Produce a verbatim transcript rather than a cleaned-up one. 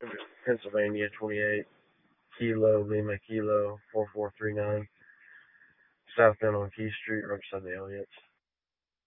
Pennsylvania, twenty-eight, Kilo, Lima, Kilo, four four three nine, South End on Key Street, right beside the Elliots.